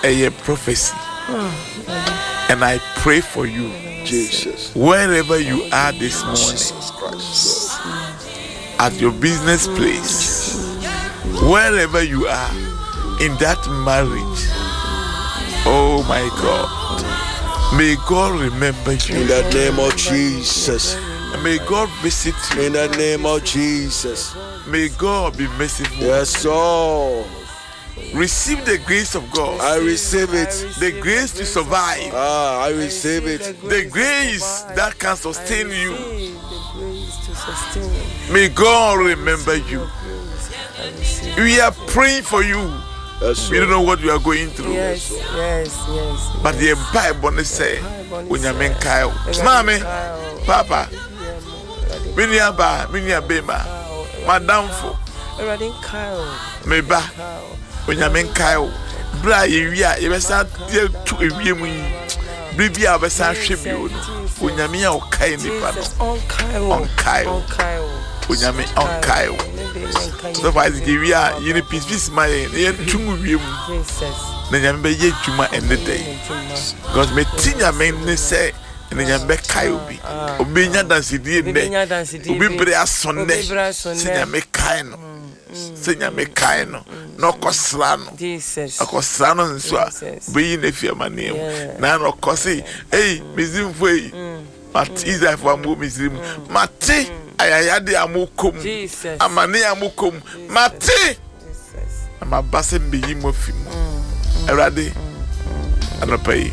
a prophecy. And I pray for you, Jesus. wherever you are this morning, at your business place, wherever you are, in that marriage. Oh my God. May God remember you. In the name of Jesus. May God visit you. In the name of Jesus. May God be merciful. Yes, Lord. Receive the grace of God. I receive it. The grace to survive. I receive it. The grace that can sustain you. May God remember you. We are praying for you. Yes, we don't know what you are going through. Yes. But the Bible says, when you mean Kyle, Mami, Papa, Miniaba, Miniabema, Madame Fo, Meba, when you mean Kyle, Bra, you are to a women, Bibia, Bessa, Shibune, when you mean okay, on Kyle. Unyame on Kyle. So far as you are, you need peace, my two you. Then you may yet juma in the day. Because me tinya men say, and then you make Kyle be. Obinya dance it in there. Ubibrea Sunday. Senya me kaino. Senya me kaino. No coslano. Acoslano and so. Being if your money. Nano cosi. Hey, Mizim Fui. Matiza for a movie. Mati. Ayayade amukum. Amane amukum. Mate. Ama basem be yimo fim. Erade. Anapay.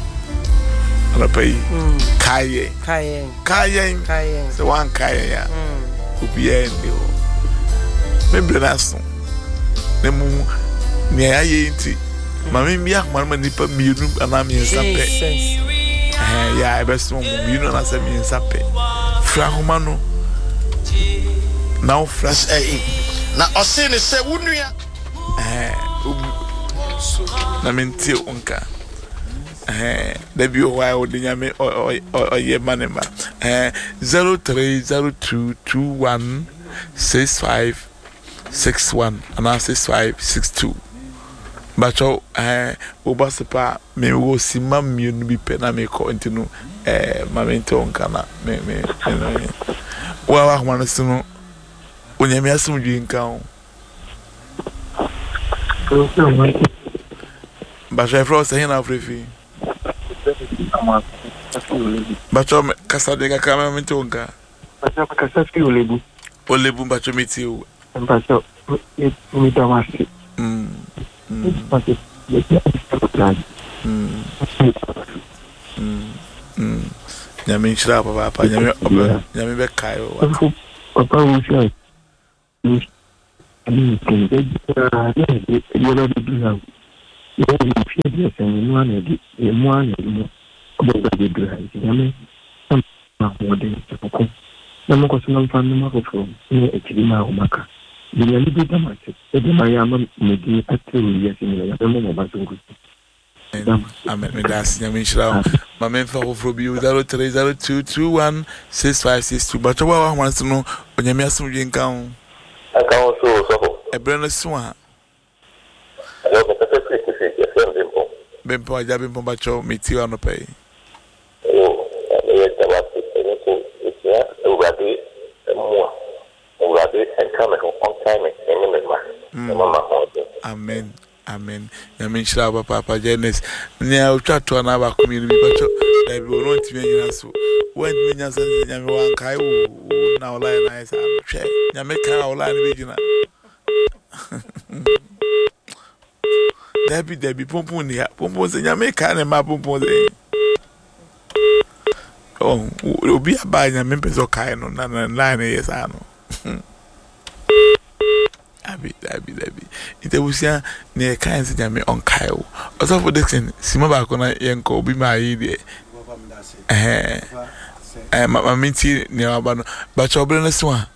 Kaye. So one kaye ya. Ubiye ndio. Membre naso. Nemu ni aye nti. Mama mi akuma nipa mienu ana mi nsape. Ya ebeso mienu na se mi nsape. Fra homa no. Now fresh na osini se wunua na menti unka da bi o wa o dinyame o ye manema 0302216561 and 6562 bacho obasepa me wo sima mienu bi pe na me ko ntinu mamenti unka na me wa manasunu Unyame asum dwinka o. Bacha fro se hina afrefi. Bacha kasa de kama menti onka. Bacha kasa fi olebu. Olebu bacha meti o. Bacha mi tamasi. Nyame nchira papa nyame be kai o. Papa wo shi I mean, Amen. That's Yamishra. My men for from you 0302216562. But what wants to know when you miss some drink down. I can also a brand of swan. I don't know Bempo, I have been Pombacho, meet you on the pay. Oh, Amen. Amen. Yamin Shraba Papa Janice. Now chat to another community, but I will not be so. When Minas and Yaman Kai now line eyes, I'm check. Yamaka or line regional. Debbie Pomponia, Pompos and Yamaka and my Pompos. Oh, will be a buying a members of kind on 9 years. I know. Abi. Ite wusia ne kan se jame on Kyle. Also for this sima ba ko na yenko obi ma yi de. Ma minti ne aba no. Ba chobre na so a.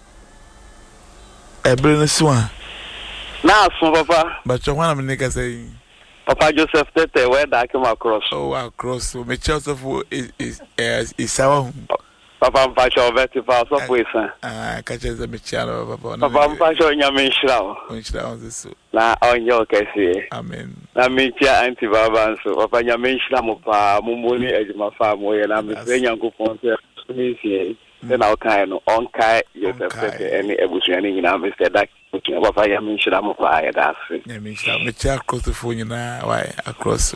Ebre na so a. Na so papa. Ba chokwa na me ka say. Papa Joseph Tete where da came across. Oh, across. So me Joseph is our Papa Mpacho vertical so poison. Catch the Michano, Papa Mpacho nyame nshira. Nshira on this. Na onyo kesi. Amen. na me tia anti baba so papa nya me nhira mo pa mo moni ejima fa mo ye na me se nyankopon se me sie then I kind no on kai yourself any ebusuani nyina me se that papa nya me nhira mo pa ya da se nya me nhira me tia across the phone nyina why across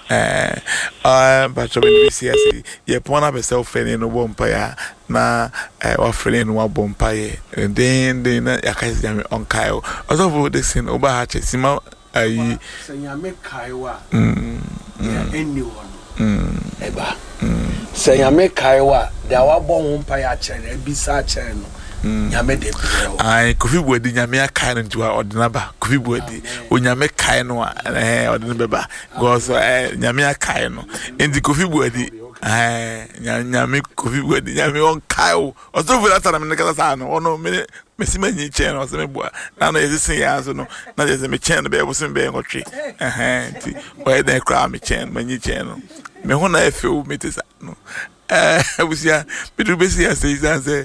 but so we see as ye pona be self fene no bompa ya na wa fene no wa bompa ye then ya kai nya on kai also for this in oba ha che sima ayi senyame kaiwa anyone eba senyame kaiwa da wa bon ho mpa ya chere bisa chere no nyame de birewo ai kofi buadi nyame akai no ntua ordinaba kofi buadi onyame kai no ordinaba go so nyame akai no enti kofi buadi nyame kofi buadi nyame on kai o so for that time nka sa no ono me mesima nyi chen o se me bua na no yesi ya so no na je me chen be bo se be ngotwe enti o den kra me chen manyi chen no me ho na efe o metisa no abusia bidu besi ya sei sanse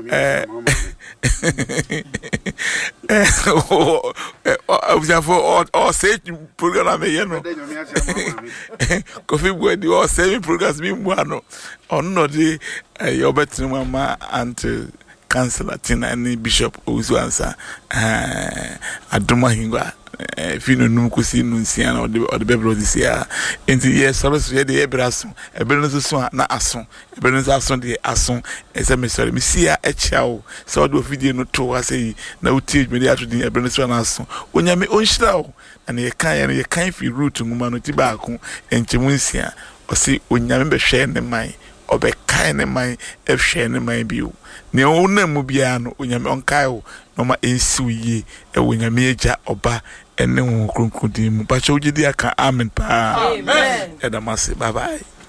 abusia for o say program me ye no kofi buadi o say programs mi mu ano onno de yo betinu mama until Councillor Tina and Bishop Ozuansa Adoma Hingwa Fino Nunkusi Nunsian or the Bebro this year. In the year, Soros, the Ebrason, a Benezuan, not Asson, a Benezason, the Asson, as a Messiah, Missia, a chow, so do video no to us, say, no teach me after the Benezuan Asson. When you may own show, and you can't feel root to Mumano Tobacco and Chimunsia, or see when you remember sharing the mind. Obe kind my share my view. Ne ona mubiano unyame onkai no ma ensi yi e unyame eja oba ene wo kronkrodin mu ba cho gidi aka amen pa amen edamase bye bye.